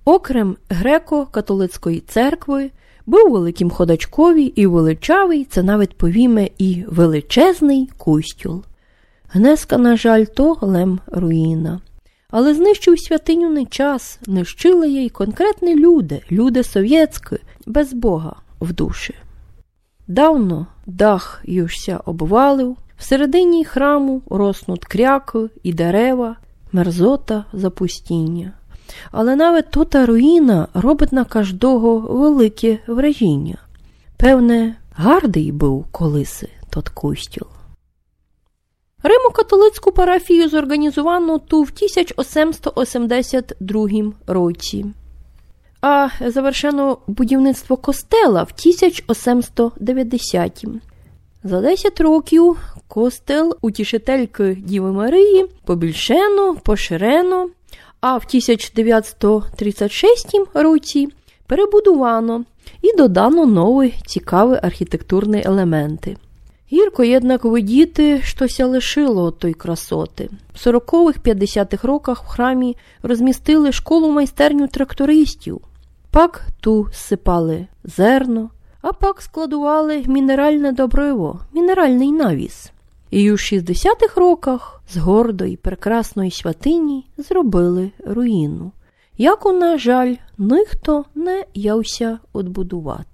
Окрім греко-католицької церкви, був великим ходачкові і величавий, це навіть повіме, і величезний костюл. Гнеска, на жаль, то лем руїна. Але знищив святиню не час, нищили їй конкретні люди совєтські, без Бога в душі. Давно дах южся обвалив, всередині храму роснуть кряки і дерева, мерзота, запустіння. Але навіть тута руїна робить на кожного велике вражіння. Певне, гардий був колись тот костюл. Римо-католицьку парафію зорганізовано ту в 1882 році, а завершено будівництво костела в 1890. За 10 років костел Утішительки Діви Марії побільшено, поширено, а в 1936 році перебудовано і додано нові цікаві архітектурні елементи. Гірко, єднак, видіти, щося лишило той красоти. В 40-50-х роках в храмі розмістили школу-майстерню трактористів. Пак ту сипали зерно, а пак складували мінеральне добриво, мінеральний навіс. І у 60-х роках з гордої, прекрасної святині зробили руїну, яку, на жаль, ніхто не явся відбудувати.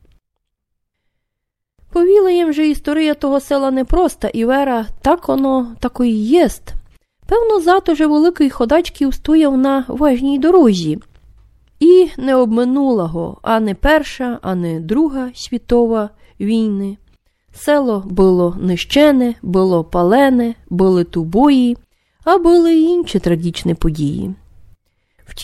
Повіла їм же історія того села непроста, і вера, так воно такої єст. Певно, зато же великий ходачків стояв на важній дорозі. І не обминула го ані Перша, ані Друга світова війни. Село було нищене, було палене, були тубої, а були й інші трагічні події. В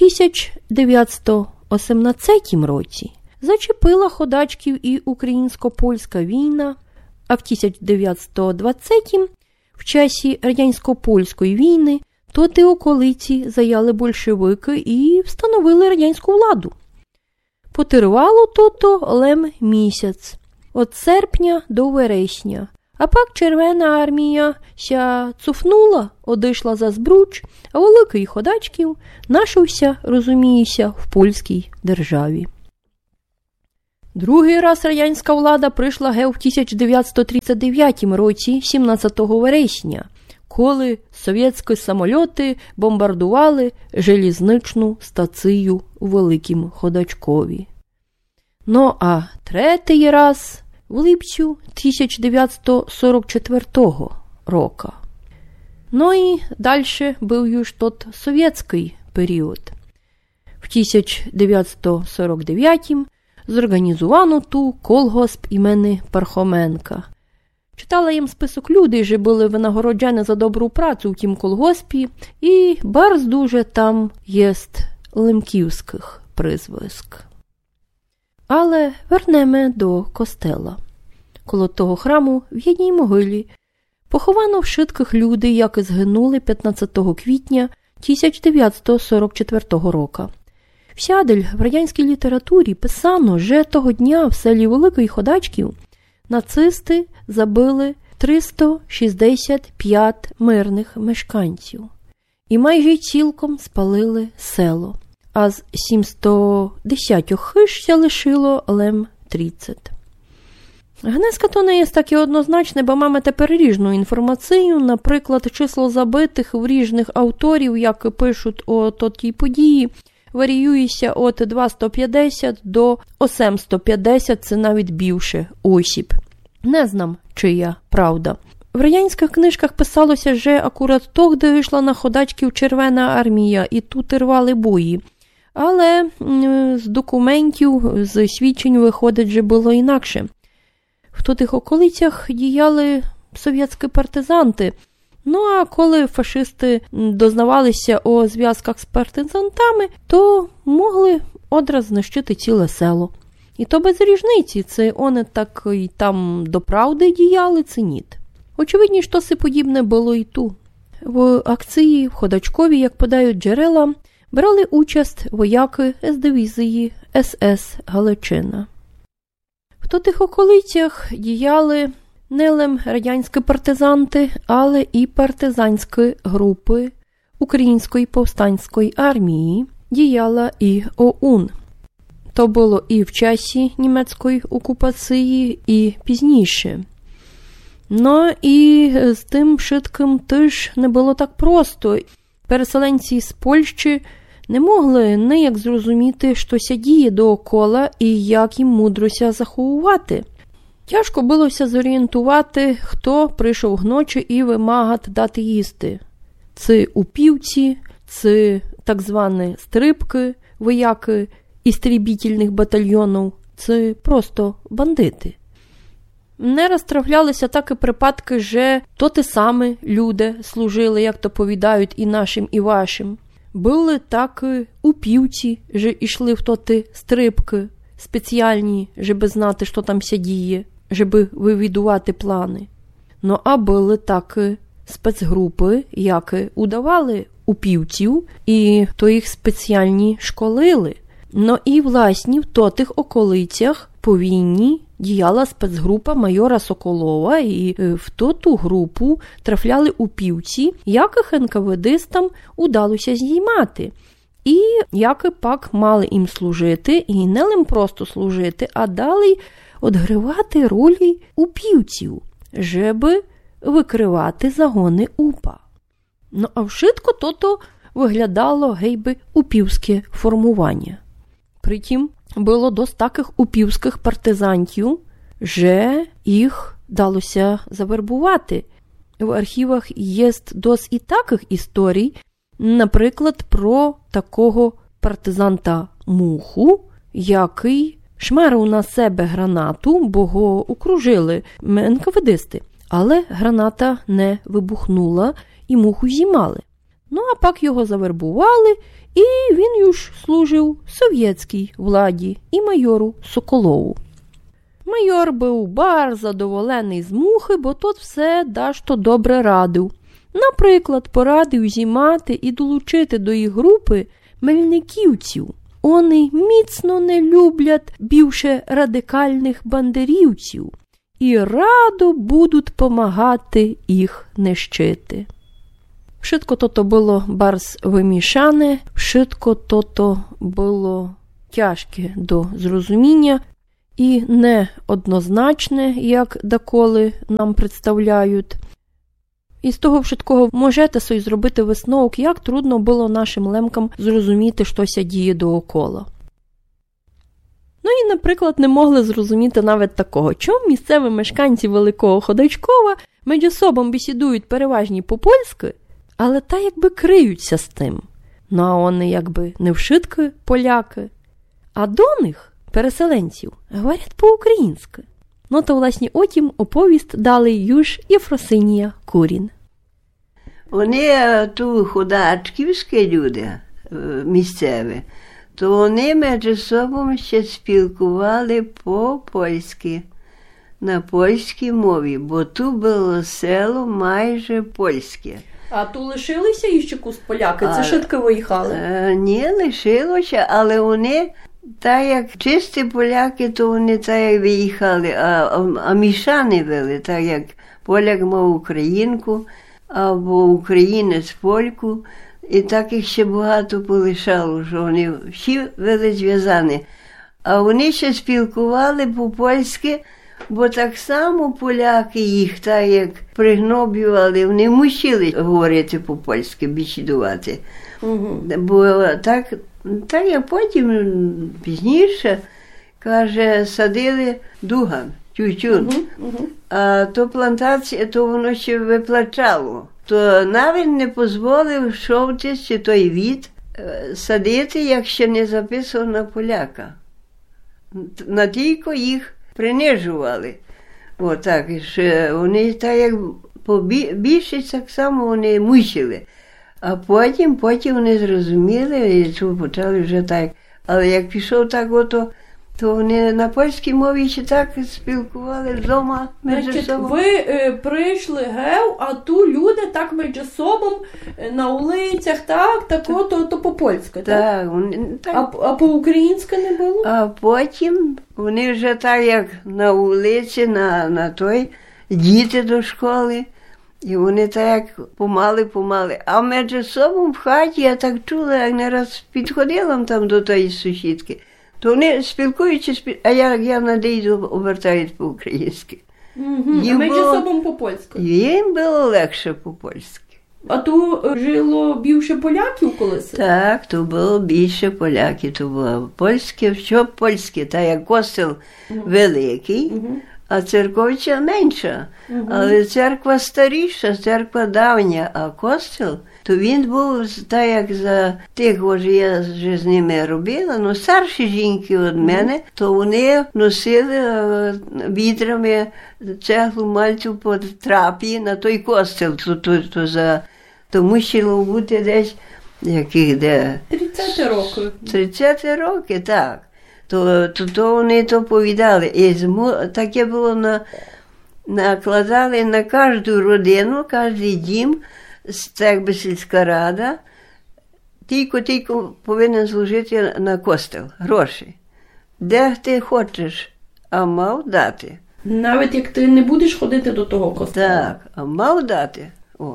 1918 році зачепила ходачків і українсько-польська війна, а в 1920-м, в часі радянсько-польської війни, тоти околиці заяли большевики і встановили радянську владу. Потривало то лем місяць, від серпня до вересня, а пак Червона армія ся цуфнула, одійшла за Збруч, а великий ходачків нашився, розуміється, в польській державі. Другий раз радянська влада прийшла в 1939 році, 17 вересня, коли совєтські самольоти бомбардували железничну стацію у Великім Ходачкові. Ну а третій раз в липцю 1944 року. Ну і далі був już тот совєтський період. В 1949 зорганізовано ту колгосп імені Пархоменка. Читала їм список людей, що були винагороджені за добру працю в тім колгоспі, і барз дуже там єст лемківських призвиsk. Але вернемо до костела. Коло того храму в єдній могилі поховано вшитких людей, які згинули 15 квітня 1944 року. В сядель в радянській літературі писано, що того дня в селі Великий Ходачків нацисти забили 365 мирних мешканців і майже цілком спалили село, а з 710 хижся лишило лем 30. Гнеска то не є таке однозначне, бо маємо тепер різну інформацію, наприклад, число забитих в різних авторів, як пишуть о тій події, варіюється від 250 до 850, це навіть більше осіб. Не знам, чия правда. В радянських книжках писалося, що акурат того, де вийшла на ходачків Червона армія, і тут рвали бої. Але з документів, з свідчень виходить, що було інакше. В тих околицях діяли совєтські партизанти. Ну, а коли фашисти дознавалися о зв'язках з партизантами, то могли одразу знищити ціле село. І то без різниці, це вони так і там до правди діяли, це ніт. Очевидно, що це подібне було і ту. В акції в Ходачкові, як подають джерела, брали участь вояки з дивізії СС Галичина. В тих околицях діяли не лише радянські партизанти, але і партизанські групи Української повстанської армії, діяла і ОУН. То було і в часі німецької окупації, і пізніше. Ну і з тим шитким теж не було так просто. Переселенці з Польщі не могли ніяк зрозуміти, що ся діє доокола і як їм мудрося заховувати. Тяжко булося зорієнтувати, хто прийшов гночі і вимагати дати їсти. Це упівці, це так звані стрибки, вояки істрібітельних батальйонів, це просто бандити. Не розтравлялися такі припадки, що то те саме люди служили, як то повідають і нашим, і вашим. Були такі упівці, що йшли в тоти стрибки спеціальні, щоб знати, що там ся діє, щоб вивідувати плани. Ну, а були такі спецгрупи, які удавали упівців, і то їх спеціальні школили. Ну і, власне, в тотих околицях по війні діяла спецгрупа майора Соколова, і в ту групу трафляли упівці, яких НКВДистам удалося здіймати. І які пак мали їм служити, і не лим просто служити, а дали відгравати ролі упівців, щоб викривати загони УПА. Ну, а вшитко то виглядало гейби упівське формування. Притім, було досить таких упівських партизантів, що їх далося завербувати. В архівах є досить і таких історій, наприклад, про такого партизанта Муху, який шмерив на себе гранату, бо його окружили НКВДисти. Але граната не вибухнула і Муху зіймали. Ну, а пак його завербували, і він юж служив совєтській владі і майору Соколову. Майор був бар задоволений з Мухи, бо тот все дашто добре радив. Наприклад, порадив зіймати і долучити до їх групи мельниківців. Вони міцно не люблять більше радикальних бандерівців і радо будуть помагати їх нищити. Вшитко то було барз вимішане, вшитко то було тяжке до зрозуміння і неоднозначне, як доколи нам представляють. І з того вшиткого можете собі зробити висновок, як трудно було нашим лемкам зрозуміти, що ся діє доокола. Ну і, наприклад, не могли зрозуміти навіть такого, чому місцеві мешканці Великого Ходачкова між собою бесідують переважні по-польськи, але та якби криються з тим. Ну а вони якби не вшитки поляки, а до них, переселенців, говорять по-українськи. Ну то, власне, отім оповість дали юж Єфросинія Курін. Вони ту ходачківські люди місцеві, то вони між собою ще спілкували по-польськи, на польській мові, бо тут було село майже польське. А тут лишилися іще кус поляки? Це швидко виїхали? Ні, лишилося, але вони, так як чисті поляки, то вони так як виїхали, а мішани вели, так як поляк мав українку, або українець польку, і так їх ще багато полишало, що вони всі вели зв'язані. А вони ще спілкували по-польськи, бо так само поляки їх, так як пригноблювали, вони мусили говорити по-польськи, бесідувати. Бо так як потім, пізніше, каже, садили дуган, тютюн. А то плантація, то воно ще виплачало. То навіть не дозволив шовтець чи той від садити, як ще не записав на поляка. На тільки їх принижували. Отак, що вони так як більшість так само вони мусили. А потім вони зрозуміли і почали вже так. Але як пішов так то вони на польській мові ще так спілкували вдома між собою. Ви прийшли а ту люди так між собою на вулицях, то по-польськи, так? Так. А по-українськи не було? А потім вони вже так, як на вулиці, на той, діти до школи, І вони так помали. А між собою в хаті я так чула, як не раз підходила там до тої сусідки, то вони спілкуючись, а я надійду обертають по-українськи. А між собою по-польськи? Їм було легше по-польськи. А то жило більше поляків колись? Так, то було більше поляків, то було польське, що польське, та як костел великий, а церковця менша. Але церква старіша, церква давня, а костел, то він був, так як за тих, що я вже з ними робила, ну старші жінки від мене, то вони носили відрами цеглу мальцю по трапі на той костел, то мусило бути десь, яких де? 30 років. 30 років, так. То вони то повідали. І таке було накладали на кожну родину, кожен дім, так би сільська рада, тільки повинен служити на костел, гроші. Де ти хочеш, а мав дати. Навіть як ти не будеш ходити до того костела. Так, а мав дати. О.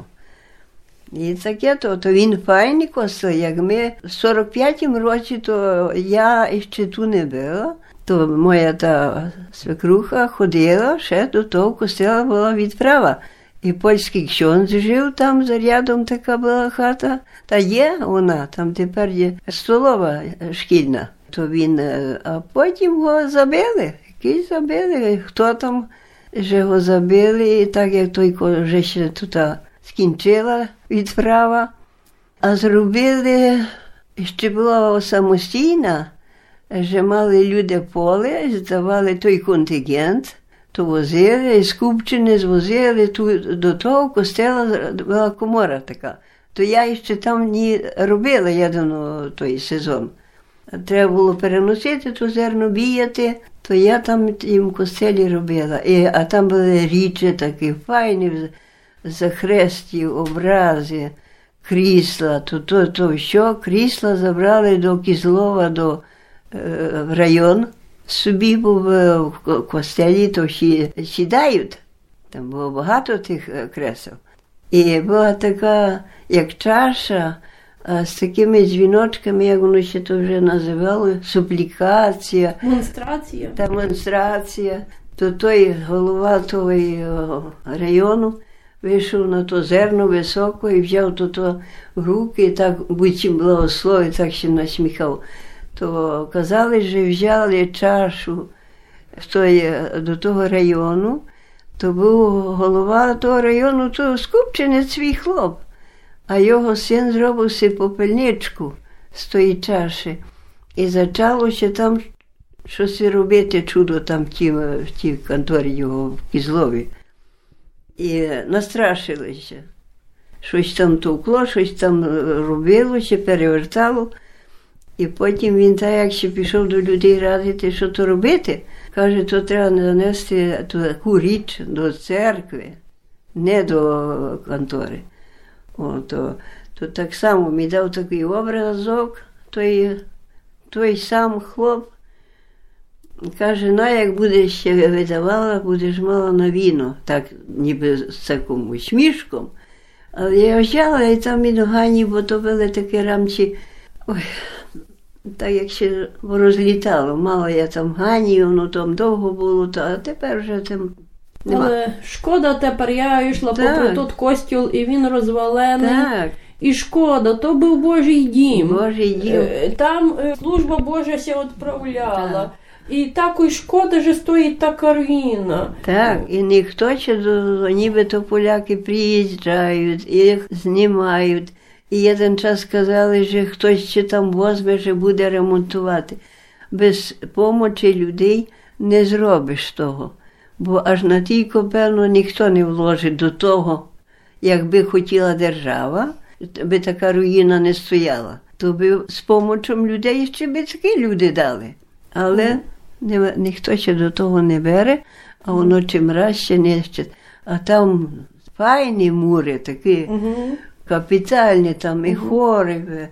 І таке то він файний костел, як ми в 45-му році, то я ще тут не була, то моя та свекруха ходила, ще до того костела була відправа. І польський ксьондз жив там, за рядом така була хата, та є вона, там тепер є столова шкільна. То він, а потім його забили, хто там вже його забили, і так як той вже ще тут скінчила відправа, а зробили, ще була самостійна, вже мали люди поле, здавали той контингент, то возили, з Купчини звозили, до того костела була комора така. То я ще там не робила, я давно той сезон. Треба було переносити ту зерно, біяти, то я там їм в костелі робила. А там були річі такі файні, захресті, образи, крісла, то що, крісла забрали до Кізлова, в район, собі був в костелі, то сідають, там було багато тих кресел. І була така, як чаша, а з такими дзвіночками, як воно ще то вже називало, суплікація. Демонстрація. То той голова того району вийшов на то зерно високо і взяв то в руки, і так будь-чим благословив, так ще насміхав. То казали, що взяли чашу до того району, то був голова того району, то Скупчинець свій хлоп, а його син зробив си попельничку з тої чаші. І почалося там щось робити, чудо там в тій конторі його в Кізлові. І настрашилися. Щось там товкло, щось там робилося, перевертало. І потім він так, як ще пішов до людей радити, що то робити, каже, то треба занести таку річ до церкви, не до контори. То так само мені дав такий образок, той сам хлоп, каже, як будеш ще видавала, будеш мала на віно, так ніби з таким смішком. Але я взяла, і там і догані, бо то були такі рамці, так як ще розлітало. Мала я там гані, воно там довго було, а тепер вже там нема. Але шкода тепер, я йшла попри тот костюл, і він розвалений. Так. І шкода, то був Божий дім. Божий дім. Там служба Божа ся відправляла. Так. І також шкода, що стоїть така руїна. Так, і ніхто ще, нібито поляки приїжджають, їх знімають. І один час сказали, що хтось ще там возьме, що буде ремонтувати. Без допомоги людей не зробиш того. Бо аж на тій копельну ніхто не вложить до того, якби хотіла держава, би така руїна не стояла. То би з допомогою людей ще би такі люди дали. Але ніхто ще до того не бере, а воно чим раз ще нищить. А там файні мури такі, капітальні, там і хори.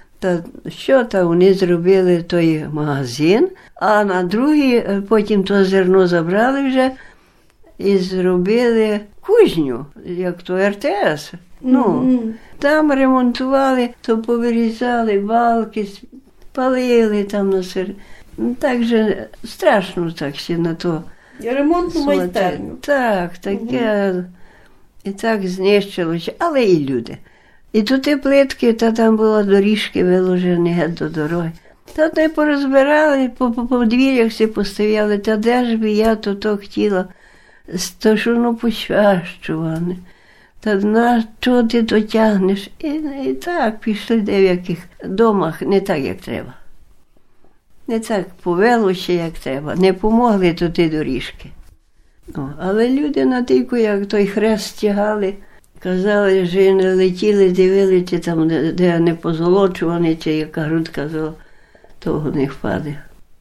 Та вони зробили той магазин, а на другий потім то зерно забрали вже, і зробили кузню, як то РТС. Ну, там ремонтували, то повирізали балки, палили там на сир. Так же страшно так ще на то. Ремонтну майстерню. Так, таке. І так знищилося, але і люди. І тут і плитки, та там були доріжки виложені геть до дороги. Та не порозбирали, по подвір'ях всі поставляли, та де ж би я то хотіла, то що ну пощащуване. Та на чого ти то тягнеш? І так пішли де в яких домах не так, як треба. Не так повело ще, як треба. Не помогли то ті доріжки. Але люди на тільки, як той хрест тягали, казали, що не летіли, дивилися там, де не позолочувані, чи яка грудка того не впаде.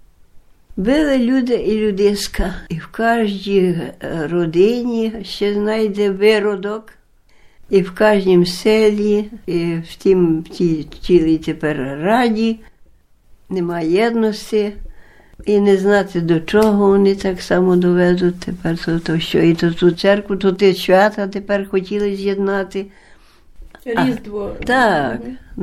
Були люди і людиська, і в кожній родині ще знайде виродок, і в кожнім селі, і в цілій тепер раді немає єдності, і не знати, до чого вони так само доведуть тепер, то що, і ту церкву, то ті свята тепер хотіли з'єднати. Різдво. Так,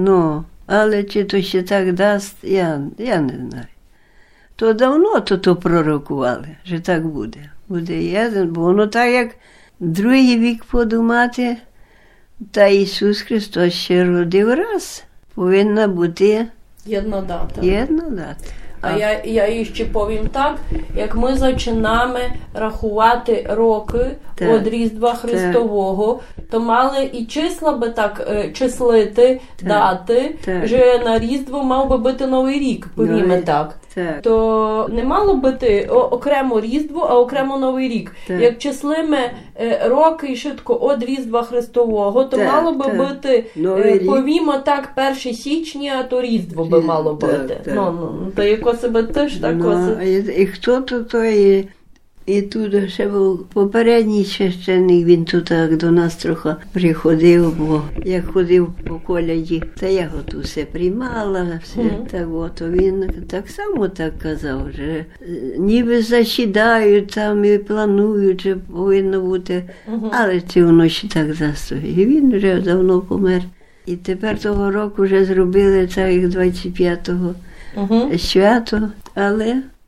але чи то ще так дасть, я не знаю. То давно то пророкували, що так буде. Буде єдин, бо воно так, як другий вік подумати, та Ісус Христос ще родив раз, повинна бути Єдна дата. А я ще повім так, як ми починаємо рахувати роки від Різдва Христового, то мали і числа би так числити, дати, що на Різдво мав би бути Новий рік, повімо так. То не мало бути окремо Різдво, а окремо Новий рік. Як числимо роки і швидко від Різдва Христового, то мало би бути, повімо так, 1 січня, то Різдво би мало бути. То яко себе теж так. І хто то і тут ще був попередній священник, він тут так до нас трохи приходив, бо я ходив по коляді, та я його тут все приймала, все так от. Він так само так казав, що ніби засідають там і планують, що повинно бути, але це воно ще так застоїть. І він вже давно помер. І тепер того року вже зробили так, як 25-го свято, але